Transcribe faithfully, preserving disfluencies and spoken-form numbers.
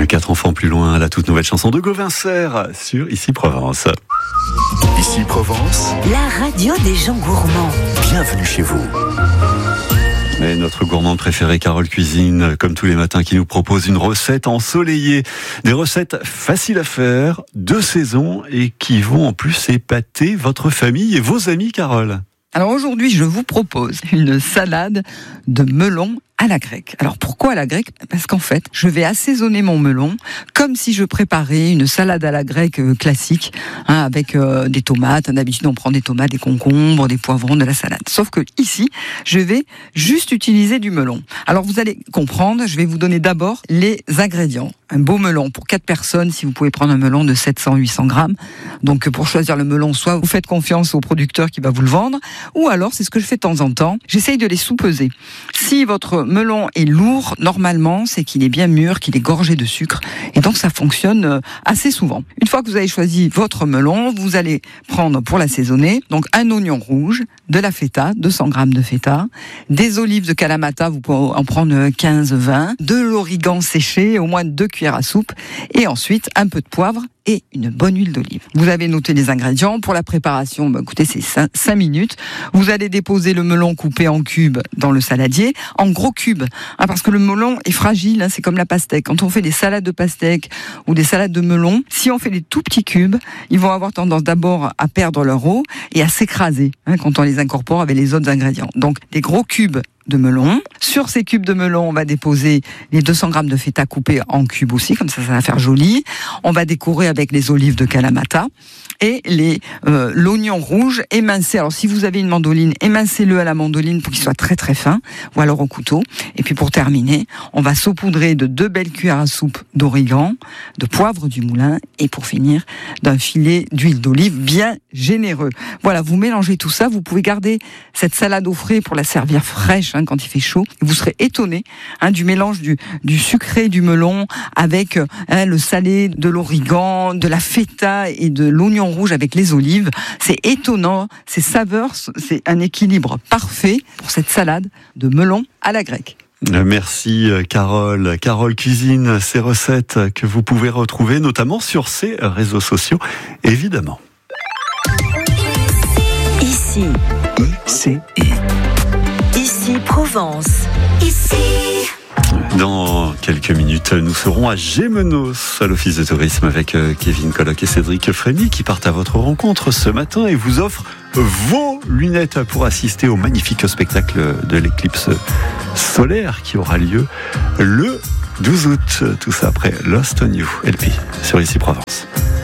Quatre enfants plus loin, la toute nouvelle chanson de Gauvin Serre sur Ici Provence. Ici Provence, la radio des gens gourmands. Bienvenue chez vous. Et notre gourmande préférée, Carole Cuisine, comme tous les matins, qui nous propose une recette ensoleillée. Des recettes faciles à faire, de saison, et qui vont en plus épater votre famille et vos amis, Carole. Alors aujourd'hui, je vous propose une salade de melon à la grecque. Alors pourquoi à la grecque ? Parce qu'en fait, je vais assaisonner mon melon comme si je préparais une salade à la grecque euh, classique, hein, avec euh, des tomates. D'habitude, on prend des tomates, des concombres, des poivrons, de la salade. Sauf que ici, je vais juste utiliser du melon. Alors vous allez comprendre, je vais vous donner d'abord les ingrédients. Un beau melon pour quatre personnes, si vous pouvez prendre un melon de sept cents à huit cents grammes. Donc pour choisir le melon, soit vous faites confiance au producteur qui va vous le vendre, ou alors c'est ce que je fais de temps en temps, j'essaye de les sous-peser. Si votre melon est lourd, normalement, c'est qu'il est bien mûr, qu'il est gorgé de sucre, et donc ça fonctionne assez souvent. Une fois que vous avez choisi votre melon, vous allez prendre pour l'assaisonner, donc un oignon rouge, de la feta, deux cents grammes de feta, des olives de Kalamata, vous pouvez en prendre quinze à vingt, de l'origan séché, au moins deux cuillères à soupe, et ensuite un peu de poivre et une bonne huile d'olive. Vous avez noté les ingrédients. Pour la préparation, bah, écoutez, c'est cinq minutes. Vous allez déposer le melon coupé en cubes dans le saladier, en gros cubes, hein, parce que le melon est fragile, hein, c'est comme la pastèque. Quand on fait des salades de pastèque ou des salades de melon, si on fait des tout petits cubes, ils vont avoir tendance d'abord à perdre leur eau et à s'écraser, hein, quand on les incorpore avec les autres ingrédients. Donc, des gros cubes de melon. Sur ces cubes de melon, on va déposer les deux cents grammes de feta coupés en cubes aussi, comme ça, ça va faire joli. On va décorer avec les olives de Kalamata et les euh, l'oignon rouge émincé. Alors, si vous avez une mandoline, émincez-le à la mandoline pour qu'il soit très très fin, ou alors au couteau. Et puis, pour terminer, on va saupoudrer de deux belles cuillères à soupe d'origan, de poivre du moulin, et pour finir, d'un filet d'huile d'olive bien généreux. Voilà, vous mélangez tout ça. Vous pouvez garder cette salade au frais pour la servir fraîche, hein, quand il fait chaud. Vous serez étonné, hein, du mélange du, du sucré du melon avec, hein, le salé de l'origan, de la feta et de l'oignon rouge avec les olives. C'est étonnant, ces saveurs, c'est un équilibre parfait pour cette salade de melon à la grecque. Merci Carole. Carole Cuisine, ces recettes que vous pouvez retrouver notamment sur ses réseaux sociaux, évidemment. Ici. Ici. Ici Provence. Ici. Dans quelques minutes, nous serons à Gémenos, à l'Office de tourisme, avec Kevin Colloc et Cédric Frémy qui partent à votre rencontre ce matin et vous offrent vos lunettes pour assister au magnifique spectacle de l'éclipse solaire qui aura lieu le douze août. Tout ça après Lost on You, L P, sur Ici Provence.